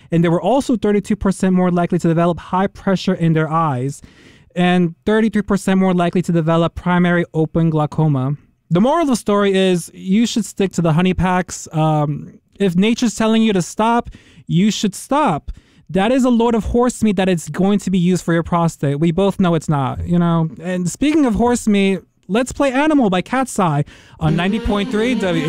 And they were also 32% more likely to develop high pressure in their eyes and 33% more likely to develop primary open glaucoma. The moral of the story is you should stick to the honey packs. If nature's telling you to stop, you should stop. That is a load of horse meat that it's going to be used for your prostate. We both know it's not, you know. And speaking of horse meat, let's play Animal by Cat's Eye on 90.3 W.